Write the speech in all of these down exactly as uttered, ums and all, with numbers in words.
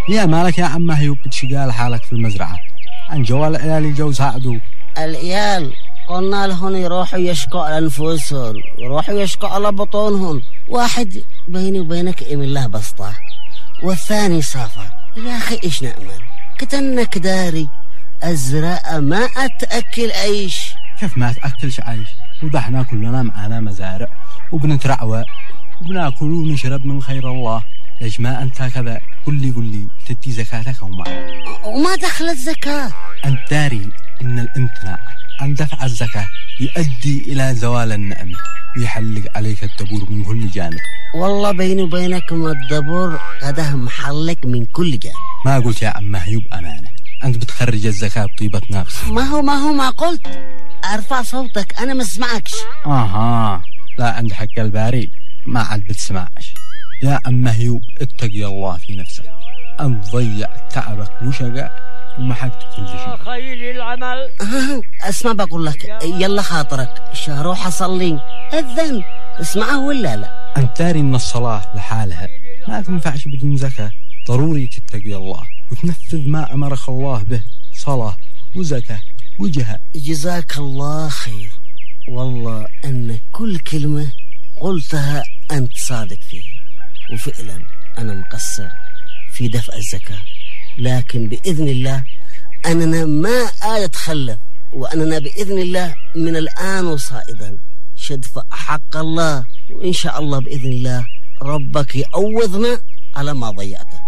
يا مالك يا عم هيوب بتشقال حالك في المزرعة؟ عن جوال العيال يجوز عقدو. العيال قلنا لهم يروحوا يشكوا على أنفسهم، يروحوا يشكوا على بطونهم. واحد بيني وبينك إم الله بسطة، والثاني سافر. يا أخي إيش نأمل؟ كتنك داري الزراعة ما أتأكل عيش. كيف ما أتأكلش عيش؟ وضحنا كلنا معانا مزارع وبنترعوى وبناكل ونشرب من خير الله. ليش ما أنت كذا؟ قل لي قل لي تدي زكاتك وما وما دخل الزكاة؟ أنت داري إن الامتناع عن دفع الزكاة يؤدي إلى زوال النعمة ويحلق عليك الدبور من كل جانب. والله بيني وبينكم الدبور قده محلق من كل جانب. ما قلت يا عم هيوب أمانة، أنت بتخرج الزكاة بطيبة نفس. ما هو ما هو ما قلت أرفع صوتك أنا ما اسمعكش. آها لا، عند حق الباري ما عاد بتسمعش. يا عم هيوب اتقي الله في نفسك، أنت ضيع تعبك وشقة ومحقت كل شيء. خير العمل. اسمع بقول لك، يلا خاطرك روح أصلي الذن اسمعه ولا لا؟ أنت داري إن الصلاة لحالها ما تنفعش بدون زكاة. ضروري تتقي الله وتنفذ ما أمرك الله به، صلاة وزكاة وجهاد. جزاك الله خير، والله أن كل كلمة قلتها أنت صادق فيها، وفعلا أنا مقصر في دفع الزكاة، لكن بإذن الله أننا ما أتخلف، وأننا بإذن الله من الآن وصائدا شدفع حق الله، وإن شاء الله بإذن الله ربك يعوضنا على ما ضيعته.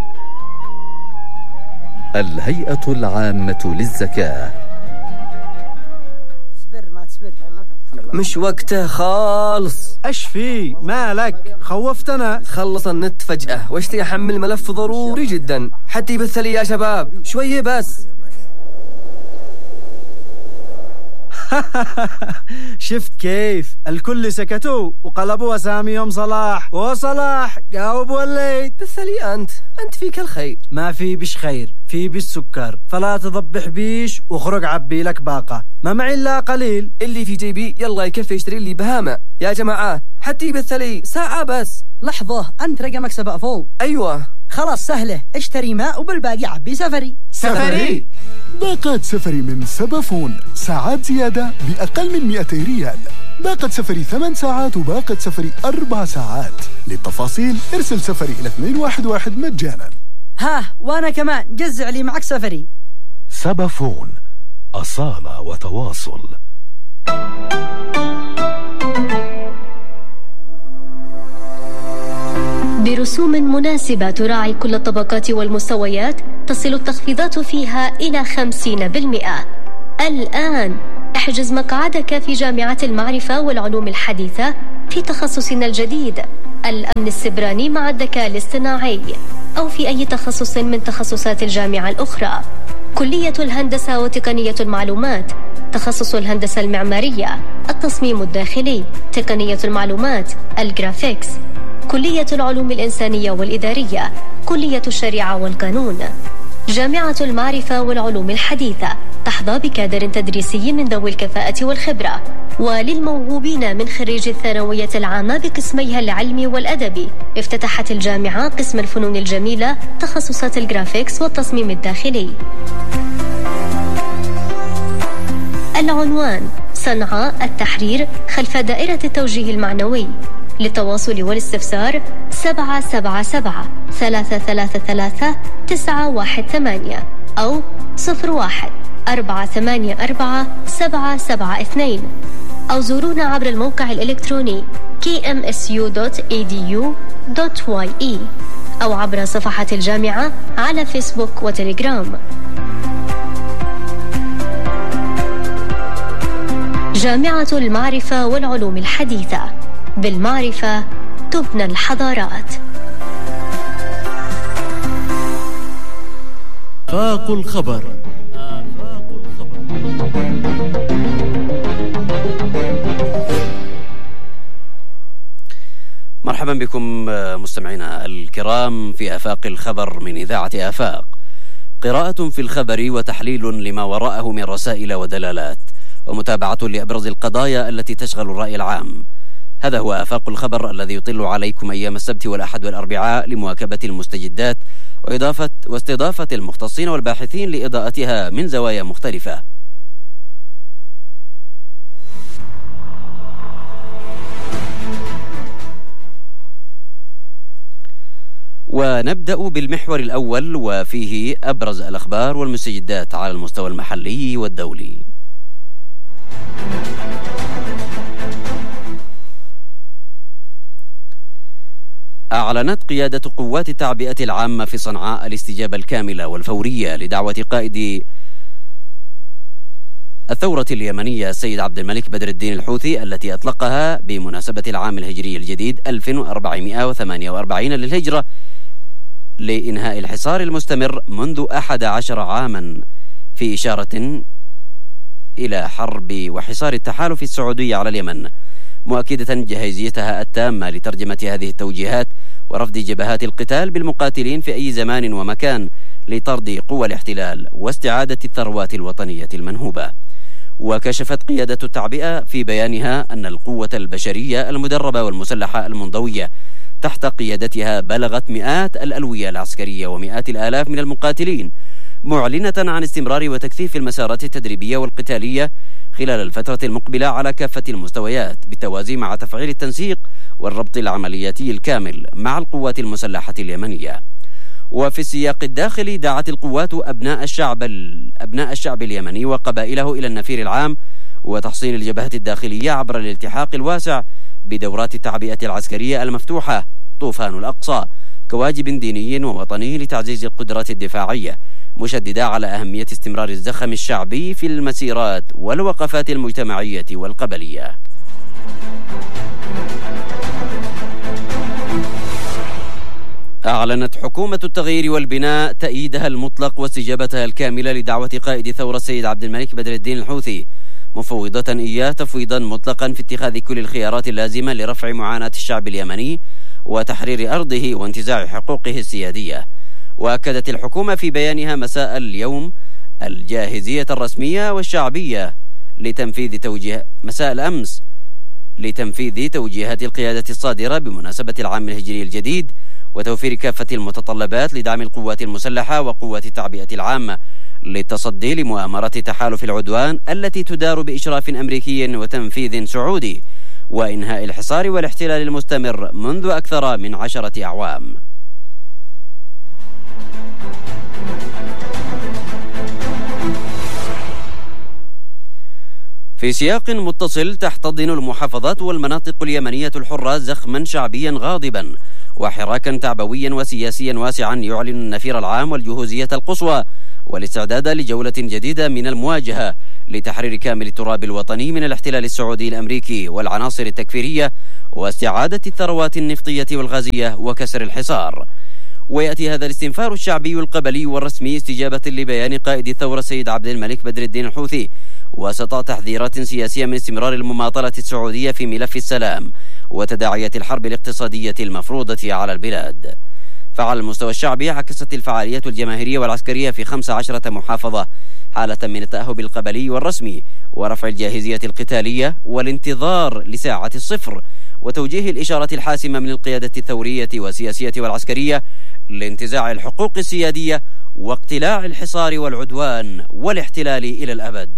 الهيئة العامة للزكاة. تصبر ما تصبر، مش وقته خالص. ايش في مالك؟ خوفتنا. خلص النت فجأة واشتي احمل ملف ضروري جدا حتى يبث لي يا شباب شوية بس. شفت كيف الكل سكتوا وقلبوا اساميهم صلاح وصلاح جاوب ولي بث لي انت انت فيك الخير. ما في بش خير، في بالسكر، فلا تضبح بيش وخرج عبي لك باقة، ما معي الا قليل. اللي في جيبي يلا يكفي يشتري لي بهامة يا جماعة حتى يبث لي ساعة بس. لحظة، انت رقمك سبع فون؟ ايوه خلاص سهلة، اشتري ماء وبالباقي عبي سفري. سفري باقات سفري من سبافون، ساعات زيادة بأقل من مئتي ريال. باقة سفري ثمان ساعات وباقة سفري أربع ساعات. للتفاصيل ارسل سفري إلى اثنين واحد واحد مجانا. ها وانا كمان جزع لي معك سفري. سبافون، أصالة وتواصل. برسوم مناسبة تراعي كل الطبقات والمستويات، تصل التخفيضات فيها إلى خمسين بالمئة. الآن احجز مقعدك في جامعة المعرفة والعلوم الحديثة في تخصصنا الجديد الأمن السبراني مع الذكاء الاصطناعي، أو في أي تخصص من تخصصات الجامعة الأخرى. كلية الهندسة وتقنية المعلومات، تخصص الهندسة المعمارية، التصميم الداخلي، تقنية المعلومات، الجرافيكس، كلية العلوم الإنسانية والإدارية، كلية الشريعة والقانون. جامعة المعرفة والعلوم الحديثة تحظى بكادر تدريسي من ذوي الكفاءة والخبرة. وللموهوبين من خريج الثانوية العامة بقسميها العلمي والأدبي، افتتحت الجامعة قسم الفنون الجميلة، تخصصات الجرافيكس والتصميم الداخلي. العنوان: صنعاء التحرير خلف دائرة التوجيه المعنوي. للتواصل والاستفسار سبعة سبعة سبعة ثلاثة ثلاثة ثلاثة تسعة واحد ثمانية أو صفر واحد أربعة ثمانية أربعة سبعة سبعة اثنين، أو زورونا عبر الموقع الإلكتروني كي إم إس يو دوت إي دي يو دوت واي إي أو عبر صفحة الجامعة على فيسبوك وتليجرام. جامعة المعرفة والعلوم الحديثة، بالمعرفة تبنى الحضارات. آفاق الخبر. مرحبا بكم مستمعينا الكرام في آفاق الخبر من إذاعة آفاق. قراءة في الخبر وتحليل لما وراءه من رسائل ودلالات، ومتابعة لأبرز القضايا التي تشغل الرأي العام. هذا هو آفاق الخبر الذي يطل عليكم أيام السبت والأحد والأربعاء لمواكبة المستجدات وإضافة واستضافة المختصين والباحثين لإضاءتها من زوايا مختلفة. ونبدأ بالمحور الأول وفيه أبرز الأخبار والمستجدات على المستوى المحلي والدولي. أعلنت قيادة قوات التعبئة العامة في صنعاء الاستجابة الكاملة والفورية لدعوة قائد الثورة اليمنية السيد عبد الملك بدر الدين الحوثي التي أطلقها بمناسبة العام الهجري الجديد ألف وأربعمائة وثمانية وأربعين للهجرة لإنهاء الحصار المستمر منذ أحد عشر عاما، في إشارة إلى حرب وحصار التحالف السعودي على اليمن، مؤكدة جاهزيتها التامة لترجمة هذه التوجيهات ورفض جبهات القتال بالمقاتلين في أي زمان ومكان لطرد قوى الاحتلال واستعادة الثروات الوطنية المنهوبة. وكشفت قيادة التعبئة في بيانها أن القوة البشرية المدربة والمسلحة المنضوية تحت قيادتها بلغت مئات الألوية العسكرية ومئات الآلاف من المقاتلين، معلنة عن استمرار وتكثيف المسارات التدريبية والقتالية خلال الفترة المقبلة على كافة المستويات، بالتوازي مع تفعيل التنسيق والربط العملياتي الكامل مع القوات المسلحة اليمنية. وفي السياق الداخلي دعت القوات أبناء الشعب أبناء الشعب اليمني وقبائله إلى النفير العام وتحصين الجبهة الداخلية عبر الالتحاق الواسع بدورات التعبئة العسكرية المفتوحة طوفان الأقصى كواجب ديني ووطني لتعزيز القدرات الدفاعية، مشددة على أهمية استمرار الزخم الشعبي في المسيرات والوقفات المجتمعية والقبلية. أعلنت حكومة التغيير والبناء تأييدها المطلق واستجابتها الكاملة لدعوة قائد ثورة السيد عبد الملك بدر الدين الحوثي، مفوضة إياه تفويضا مطلقا في اتخاذ كل الخيارات اللازمة لرفع معاناة الشعب اليمني وتحرير أرضه وانتزاع حقوقه السيادية. وأكدت الحكومة في بيانها مساء اليوم الجاهزية الرسمية والشعبية لتنفيذ توجيه مساء الأمس لتنفيذ توجيهات القيادة الصادرة بمناسبة العام الهجري الجديد وتوفير كافة المتطلبات لدعم القوات المسلحة وقوات التعبئة العامة للتصدي لمؤامرة تحالف العدوان التي تدار بإشراف أمريكي وتنفيذ سعودي، وإنهاء الحصار والاحتلال المستمر منذ أكثر من عشرة أعوام. في سياق متصل، تحتضن المحافظات والمناطق اليمنية الحرة زخما شعبيا غاضبا وحراكا تعبويا وسياسيا واسعا يعلن النفير العام والجهوزية القصوى والاستعداد لجولة جديدة من المواجهة لتحرير كامل التراب الوطني من الاحتلال السعودي الأمريكي والعناصر التكفيرية واستعادة الثروات النفطية والغازية وكسر الحصار. ويأتي هذا الاستنفار الشعبي القبلي والرسمي استجابة لبيان قائد الثورة السيد عبد الملك بدر الدين الحوثي وسط تحذيرات سياسية من استمرار المماطلة السعودية في ملف السلام وتداعيات الحرب الاقتصادية المفروضة على البلاد. فعلى المستوى الشعبي عكست الفعاليات الجماهيرية والعسكرية في خمس عشرة محافظة حالة من التأهب القبلي والرسمي ورفع الجاهزية القتالية والانتظار لساعة الصفر وتوجيه الإشارة الحاسمة من القيادة الثورية والسياسية والعسكرية لانتزاع الحقوق السيادية واقتلاع الحصار والعدوان والاحتلال إلى الأبد.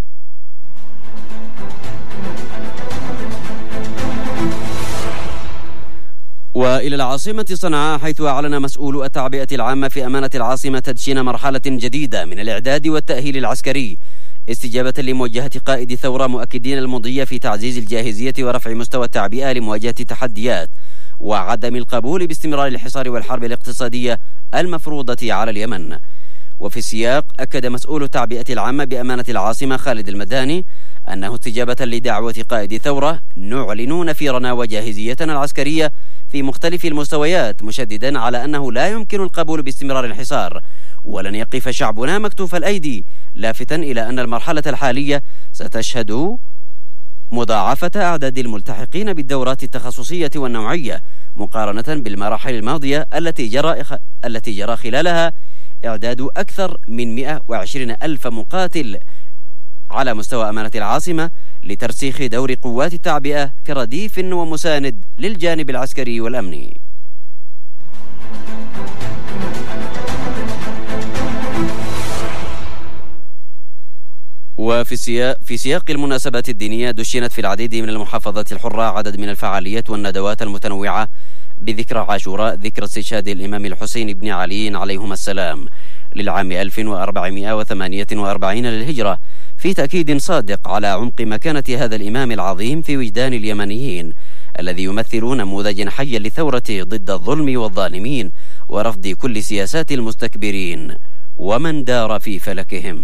وإلى العاصمة صنعاء، حيث أعلن مسؤول التعبئة العامة في أمانة العاصمة تدشين مرحلة جديدة من الإعداد والتأهيل العسكري استجابة لموجهة قائد الثورة، مؤكدين المضي في تعزيز الجاهزية ورفع مستوى التعبئة لمواجهة التحديات وعدم القبول باستمرار الحصار والحرب الاقتصادية المفروضة على اليمن. وفي السياق أكد مسؤول التعبئة العامة بأمانة العاصمة خالد المداني أنه استجابة لدعوة قائد الثورة نعلن نفيرنا وجاهزيتنا العسكرية في مختلف المستويات، مشددا على أنه لا يمكن القبول باستمرار الحصار ولن يقف شعبنا مكتوف الأيدي، لافتا إلى أن المرحلة الحالية ستشهد مضاعفة أعداد الملتحقين بالدورات التخصصية والنوعية مقارنة بالمراحل الماضية التي جرى التي جرى خلالها إعداد أكثر من مئة وعشرين ألف مقاتل على مستوى أمانة العاصمة لترسيخ دور قوات التعبئة كرديف ومساند للجانب العسكري والأمني. وفي سياق, في سياق المناسبات الدينية دشنت في العديد من المحافظات الحرة عدد من الفعاليات والندوات المتنوعة بذكرى عاشوراء، ذكرى استشهاد الإمام الحسين بن علي عليهما السلام للعام ألف وأربعمائة وثمانية وأربعين للهجرة، في تأكيد صادق على عمق مكانة هذا الإمام العظيم في وجدان اليمنيين الذي يمثل نموذجا حيا للثورة ضد الظلم والظالمين ورفض كل سياسات المستكبرين ومن دار في فلكهم.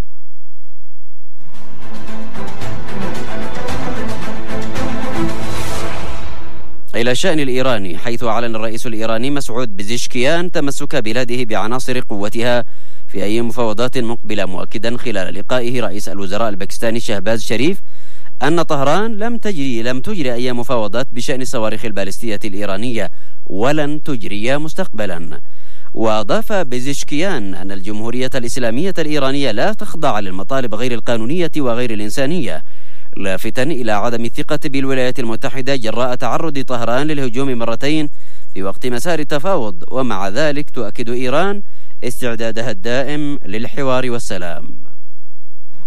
إلى الشأن الإيراني، حيث أعلن الرئيس الإيراني مسعود بزيشكيان تمسك بلاده بعناصر قوتها في أي مفاوضات مقبلة، مؤكدا خلال لقائه رئيس الوزراء الباكستاني شهباز شريف أن طهران لم تجري لم تجري أي مفاوضات بشأن الصواريخ البالستية الإيرانية ولن تجري مستقبلا. وأضاف بزيشكيان أن الجمهورية الإسلامية الإيرانية لا تخضع للمطالب غير القانونية وغير الإنسانية، لافتا إلى عدم الثقة بالولايات المتحدة جراء تعرض طهران للهجوم مرتين في وقت مسار التفاوض، ومع ذلك تؤكد إيران استعدادها الدائم للحوار والسلام.